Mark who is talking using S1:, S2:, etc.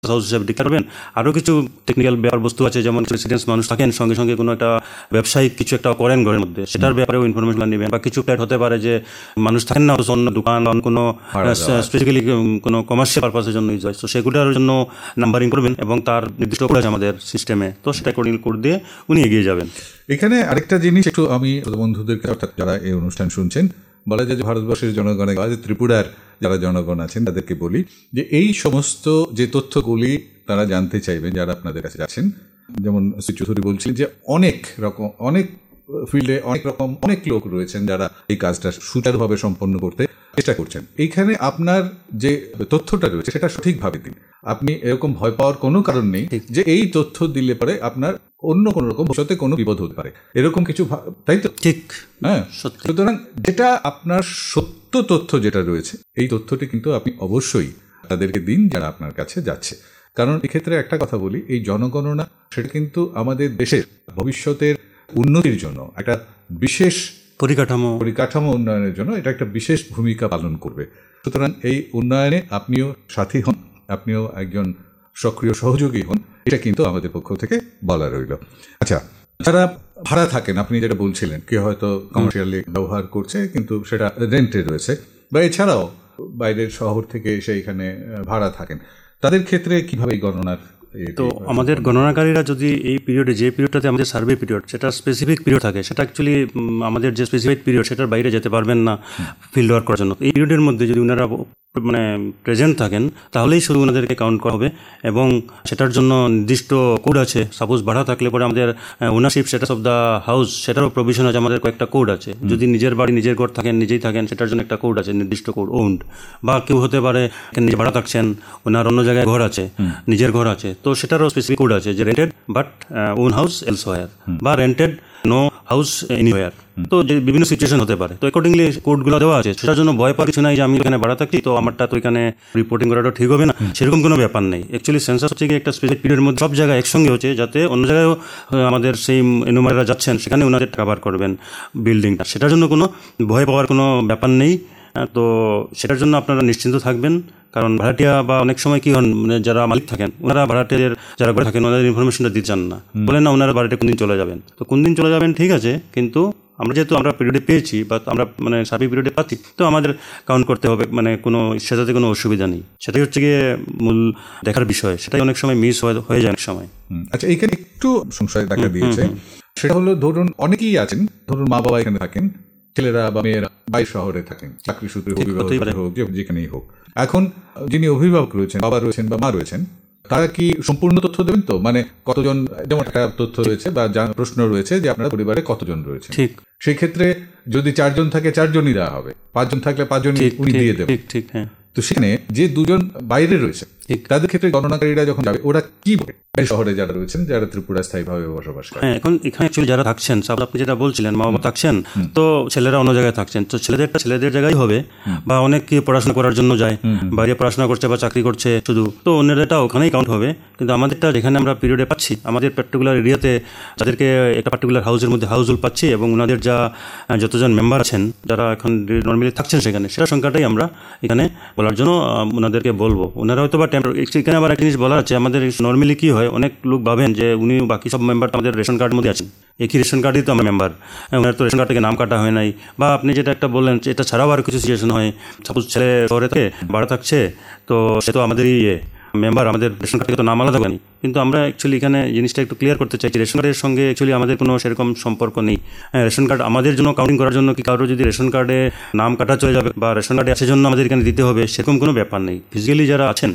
S1: House হিসেবে declare করবেন। আরও কিছু টেকনিক্যাল ব্যাপার বস্তু আছে, যেমন রেসিডেন্স মানুষ থাকেন, সঙ্গে সঙ্গে কোনো একটা ব্যবসায়িক কিছু একটা করেন ঘরের মধ্যে, সেটার ব্যাপারেও ইনফরমেশন নেবেন। বা কিছু ফ্ল্যাট হতে পারে যে মানুষ থাকেন না, অন্য দোকান, কোনো স্পেসিফিক্যালি কোনো কমার্শিয়াল পারপাসের জন্য ইউজ হয়, তো সেগুলোর জন্য নাম্বারিং করবেন এবং তার নির্দিষ্ট কোড আছে আমাদের সিস্টেমে, তো সেটা অ্যাকর্ডিং কোড দিয়ে উনি এগিয়ে যাবেন।
S2: এখানে আরেকটা জিনিস একটু আমি বন্ধুদেরকে, অর্থাৎ যারা এই অনুষ্ঠান শুনছেন, বলা যায় যে ভারতবর্ষের জনগণের, ত্রিপুরার যারা জনগণ আছেন তাদেরকে বলি যে এই সমস্ত যে তথ্যগুলি তারা জানতে চাইবেন, যারা আপনাদের কাছে যাচ্ছেন, যেমন শ্রী চৌধুরী বলছিলেন যে অনেক রকম, অনেক ফিল্ডে অনেক রকম অনেক লোক রয়েছেন যারা এই কাজটা সুচারুভাবে সম্পন্ন করতে চেষ্টা করছেন। এইখানে আপনার যে তথ্যটা রয়েছে সেটা সঠিকভাবে দিন। আপনি এরকম ভয় পাওয়ার কোনো কারণ নেই যে এই তথ্য দিলে পরে আপনার অন্য কোনো রকম ভবিষ্যতে কোনো বিপদ হতে পারে, এরকম কিছু, তাই তো?
S1: ঠিক,
S2: হ্যাঁ। সুতরাং যেটা আপনার সত্য তথ্য যেটা রয়েছে, এই তথ্যটি কিন্তু আপনি অবশ্যই তাদেরকে দিন যারা আপনার কাছে যাচ্ছে। কারণ এক্ষেত্রে একটা কথা বলি, এই জনগণনা সেটা কিন্তু আমাদের দেশের ভবিষ্যতের উন্নতির জন্য একটা বিশেষ পরিকাঠামো উন্নয়নের জন্য এটা একটা বিশেষ ভূমিকা পালন করবে। সুতরাং এই উন্নয়নে আপনিও সাথী হন, আপনিও একজন সক্রিয় সহযোগী হন, এটা কিন্তু আমাদের পক্ষ থেকে বলা রইল। আচ্ছা, যারা ভাড়া থাকেন, আপনি যেটা বলছিলেন, কেউ হয়তো কমার্শিয়ালি ব্যবহার করছে কিন্তু সেটা রেন্টে রয়েছে, বা এছাড়াও বাইরের শহর থেকে এসে এখানে ভাড়া থাকেন, তাদের ক্ষেত্রে কিভাবে এই গণনার?
S1: তো আমাদের গণনাকারীরা যদি এই পিরিয়ডে, যে পিরিয়ডটাতে আমাদের সার্ভে পিরিয়ড, সেটা স্পেসিফিক পিরিয়ড থাকে, সেটা অ্যাকচুয়ালি আমাদের যে স্পেসিফিক পিরিয়ড সেটার বাইরে যেতে পারবেন না ফিল্ড ওয়ার্ক করার জন্য। এই পিরিয়ডের মধ্যে যদি ওনারা প্রেজেন্ট থাকেন তাহলেই শুধু ওনাদেরকে কাউন্ট করা হবে, এবং সেটার জন্য নির্দিষ্ট কোড আছে। সাপোজ ভাড়া থাকলে পরে আমাদের ownership status of the house, সেটারও প্রভিশন আছে, আমাদের কয়েকটা কোড আছে। যদি নিজের বাড়ি, নিজের ঘর থাকেন, নিজেই থাকেন, সেটার জন্য একটা কোড আছে, নির্দিষ্ট কোড, ওন্ড। বা কেউ হতে পারে নিজে ভাড়া থাকছেন, ওনার অন্য জায়গায় ঘর আছে, নিজের ঘর আছে, তো সেটারও স্পেসিফিক কোড আছে যে rented but on house elsewhere, বা রেন্টেড নো হাউস এনিওয়্যার। তো যে বিভিন্ন সিচুয়েশন হতে পারে, তো অ্যাকর্ডিংলি কোডগুলো দেওয়া আছে। সেটার জন্য ভয় পাওয়ার কিছু নাই যে আমি এখানে ভাড়া থাকি তো আমারটা তো এখানে রিপোর্টিং করাটা ঠিক হবে না, সেরকম কোনো ব্যাপার নেই। অ্যাকচুয়ালি সেন্সাস হচ্ছে কি একটা স্পেসিফিক পিরিয়ডের মধ্যে সব জায়গায় একসঙ্গে হচ্ছে, যাতে অন্য জায়গায়ও আমাদের সেই এনুমারেরা যাচ্ছেন সেখানে ওনাদের কভার করবেন বিল্ডিংটা, সেটার জন্য কোনো ভয় পাওয়ার কোনো ব্যাপার নেই। তো সেটার জন্য আপনারা নিশ্চিন্ত থাকবেন। কারণ ভাড়াটিয়া বা অনেক সময় কি হন, যারা মালিক থাকেন ওনারা ভাড়াটিয়াদের যারা ঘরে থাকেন ওনাদের ইনফরমেশনটা দিতে চান না, বলেন না ওনারা বাড়িতে কোন দিন চলে যাবেন। তো কোন দিন চলে যাবেন ঠিক আছে, কিন্তু আমরা যেহেতু আমরা পিরিয়ডে পেয়েছি বা আমরা সার্ভে পিরিয়ডে পাচ্ছি, তো আমাদের কাউন্ট করতে হবে, কোনো সেটাতে কোনো অসুবিধা নেই। সেটাই হচ্ছে গিয়ে মূল দেখার বিষয়, সেটাই অনেক সময় মিস হয়ে যায় অনেক সময়।
S2: আচ্ছা, এখানে একটু সংশয় দেখা দিয়েছে, সেটা হলো ধরুন অনেকেই আছেন, ধরুন মা বাবা এখানে থাকেন, ছেলেরা বা মেয়েরা বাইরে শহরে থাকেন, চাকরি সূত্রে হোক, যেখানেই হোক। এখন যিনি অভিভাবক রয়েছেন, বাবা রয়েছেন বা মা রয়েছেন, তারা কি সম্পূর্ণ তথ্য দেবেন? তো কতজন, যেমন একটা তথ্য রয়েছে বা প্রশ্ন রয়েছে যে আপনার পরিবারে কতজন রয়েছে, ঠিক সেই ক্ষেত্রে যদি 4 জন থাকে 4 জনই দেওয়া হবে, 5 জন থাকলে 5 জনই উনি দিয়ে দেবেন। ঠিক, হ্যাঁ। তো সেখানে যে 2 জন বাইরে রয়েছে তাদের ক্ষেত্রে গণনাকারীরা যখন যাবে ওরা কি বলে, শহরে যারা রয়েছেন, যারা ত্রিপুরা স্থায়ীভাবে বসবাস করেন? হ্যাঁ,
S1: এখন এখানে অ্যাকচুয়ালি যারা থাকছেন, আপনি যেটা বলছিলেন মা বাবা থাকছেন, তো ছেলেরা অন্য জায়গায় থাকছেন, তো ছেলেদের জায়গায় হবে, বা অনেকে পড়াশোনা করার জন্য যায়, বাইরে পড়াশোনা করছে বা চাকরি করছে শুধু, তো অন্যদেরটা ওখানেই কাউন্ট হবে। কিন্তু আমাদেরটা যেখানে আমরা পিরিয়ডে পাচ্ছি, আমাদের পার্টিকুলার এরিয়াতে যাদেরকে একটা পার্টিকুলার হাউসের মধ্যে হাউস হোল্ড পাচ্ছি, এবং ওনাদের যতজন মেম্বার আছেন যারা এখন নর্মালি থাকছেন সেখানে, সেটা সংখ্যাটাই আমরা এখানে বলার জন্য ওনাদেরকে বলবো। ওনারা হয়তো বা এখানে আবার একটা জিনিস বলার আছে, আমাদের নর্মালি কি হয়, অনেক লোক ভাবেন যে উনি বাকি সব মেম্বার আমাদের রেশন কার্ডের মধ্যে আছেন, একই রেশন কার্ডই তো আমরা মেম্বার, ওনার তো রেশন কার্ড থেকে নাম কাটা হয় নাই। বা আপনি যেটা একটা বললেন, এটা ছাড়াও আর কিছু সিচুয়েশন হয়, সাপোজ ছেলে শহরে থেকে ভাড়া থাকছে, তো সে তো আমাদেরই মেম্বার, আমাদের রেশন কার্ড থেকে তো নাম আলাদা হয়নি। কিন্তু আমরা অ্যাকচুয়ালি এখানে জিনিসটা একটু ক্লিয়ার করতে চাইছি, রেশন কার্ডের সঙ্গে অ্যাকচুয়ালি আমাদের কোনো সেরকম সম্পর্ক নেই। হ্যাঁ, রেশন কার্ড আমাদের জন্য কাউন্টিং করার জন্য কি কারো যদি রেশন কার্ডে নাম কাটা চলে যাবে বা রেশন কার্ডে আছে জন্য আমাদের এখানে দিতে হবে, সেরকম কোনো ব্যাপার নেই। ফিজিক্যালি যারা আছেন